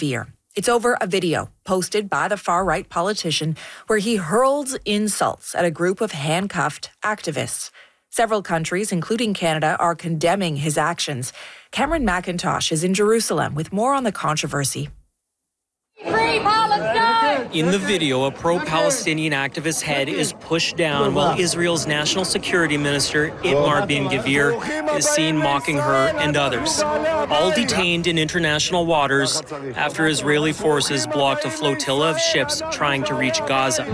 Ben-Gvir. It's over a video posted by the far-right politician where he hurls insults at a group of handcuffed activists. Several countries, including Canada, are condemning his actions. Cameron McIntosh is in Jerusalem with more on the controversy. Free Palestine! In the video, a pro-Palestinian activist's head is pushed down while Israel's National Security Minister, Itamar Ben-Gvir, is seen mocking her and others. All detained in international waters after Israeli forces blocked a flotilla of ships trying to reach Gaza.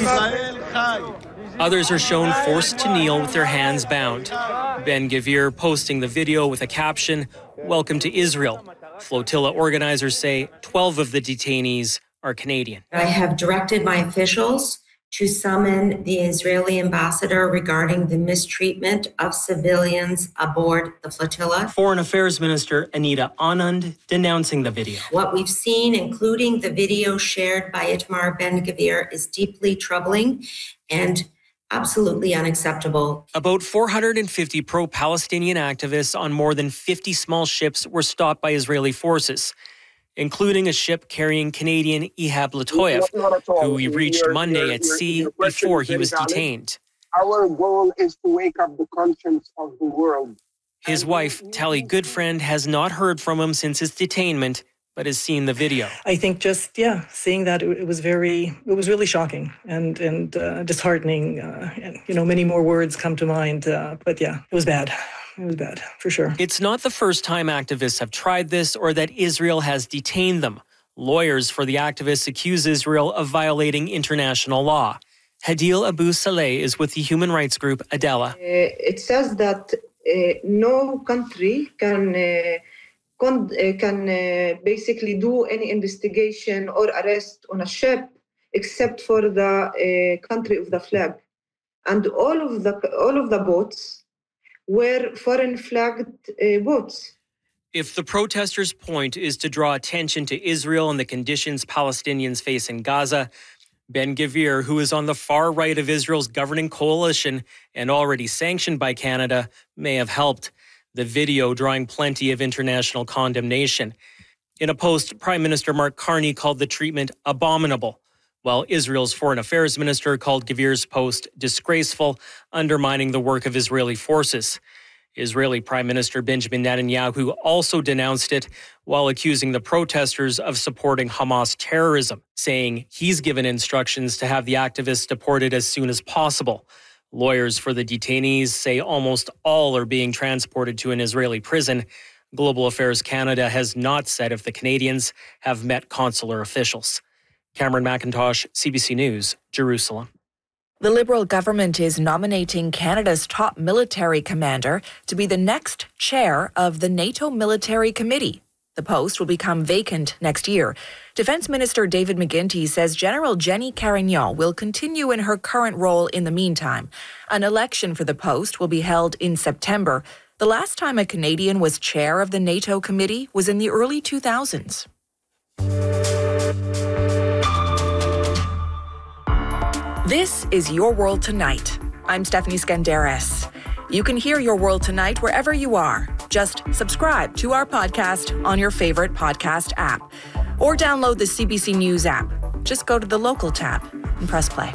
Others are shown forced to kneel with their hands bound. Ben-Gvir posting the video with a caption, "Welcome to Israel." Flotilla organizers say 12 of the detainees are Canadian. I have directed my officials to summon the Israeli ambassador regarding the mistreatment of civilians aboard the flotilla. Foreign Affairs Minister Anita Anand denouncing the video. What we've seen, including the video shared by Itamar Ben-Gvir, is deeply troubling and absolutely unacceptable. About 450 pro-Palestinian activists on more than 50 small ships were stopped by Israeli forces, including a ship carrying Canadian Ihab Latoyev, who we reached Monday at sea before he was detained. Our goal is to wake up the conscience of the world. His wife, Tali Goodfriend, has not heard from him since his detainment, but has seen the video. I think seeing that it was really shocking and disheartening. And many more words come to mind. But it was bad. It was bad, for sure. It's not the first time activists have tried this or that Israel has detained them. Lawyers for the activists accuse Israel of violating international law. Hadil Abu Saleh is with the human rights group Adela. It says that no country can basically do any investigation or arrest on a ship except for the country of the flag, and all of the boats were foreign flagged boats. If the protesters' point is to draw attention to Israel and the conditions Palestinians face in Gaza, Ben-Gvir, who is on the far right of Israel's governing coalition and already sanctioned by Canada, may have helped. The video drawing plenty of international condemnation. In a post, Prime Minister Mark Carney called the treatment abominable, while Israel's Foreign Affairs Minister called Gvir's post disgraceful, undermining the work of Israeli forces. Israeli Prime Minister Benjamin Netanyahu also denounced it while accusing the protesters of supporting Hamas terrorism, saying he's given instructions to have the activists deported as soon as possible. Lawyers for the detainees say almost all are being transported to an Israeli prison. Global Affairs Canada has not said if the Canadians have met consular officials. Cameron McIntosh, CBC News, Jerusalem. The Liberal government is nominating Canada's top military commander to be the next chair of the NATO Military Committee. The post will become vacant next year. Defense Minister David McGuinty says General Jenny Carignan will continue in her current role in the meantime. An election for the post will be held in September. The last time a Canadian was chair of the NATO committee was in the early 2000s. This is Your World Tonight. I'm Stephanie Skandaris. You can hear Your World Tonight wherever you are. Just subscribe to our podcast on your favorite podcast app or download the CBC News app. Just go to the local tab and press play.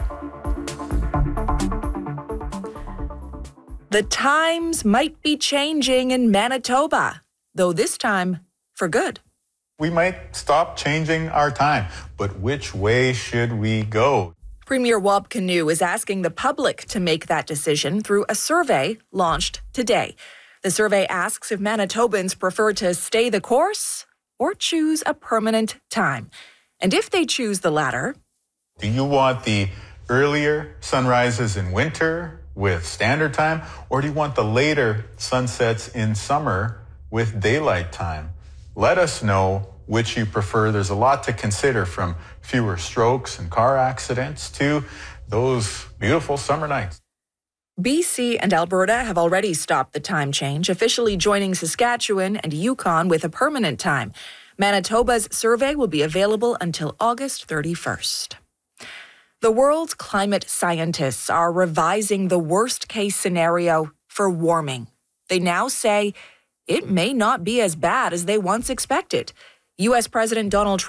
The times might be changing in Manitoba, though this time for good. We might stop changing our time, but which way should we go? Premier Wab Kinew is asking the public to make that decision through a survey launched today. The survey asks if Manitobans prefer to stay the course or choose a permanent time. And if they choose the latter... Do you want the earlier sunrises in winter with standard time, or do you want the later sunsets in summer with daylight time? Let us know which you prefer. There's a lot to consider, from fewer strokes and car accidents to those beautiful summer nights. BC and Alberta have already stopped the time change, officially joining Saskatchewan and Yukon with a permanent time. Manitoba's survey will be available until August 31st. The world's climate scientists are revising the worst-case scenario for warming. They now say it may not be as bad as they once expected. U.S. President Donald Trump